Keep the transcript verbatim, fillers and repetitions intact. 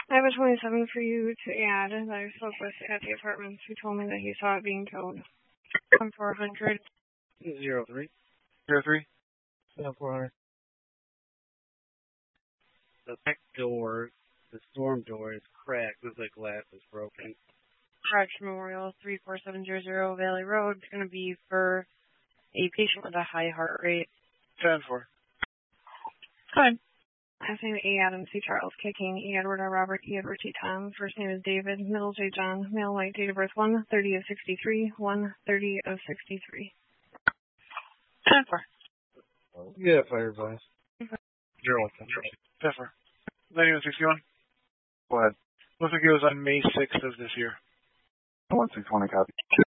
I have a twenty-seven for you to add that I spoke with at the apartments who told me that he saw it being towed. I'm four hundred. Zero three. Zero three. Seven four hundred. The back door, the storm door is cracked. Looks like glass is broken. Crash Memorial, three four seven zero zero Valley Road. It's going to be for a patient with a high heart rate. Ten four. Fine. Last name A. Adam C. Charles K. King E. Edward R. Robert E. Edward T. Tom. First name is David. Middle J. John. Male white. Date of birth one thirty of sixty-three. one thirty of sixty-three. Ten four. Yeah, fire advice. Zero one. Ten four. Ninety-one sixty-one. Go ahead. Looks like it was on May sixth of this year. one six one, copy.